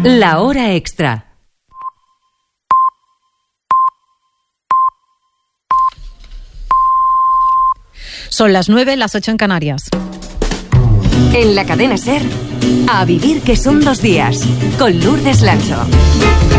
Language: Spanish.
La hora extra. Son las 9, las 8 en Canarias. En la cadena SER, A vivir que son 2 días, con Lourdes Lancho.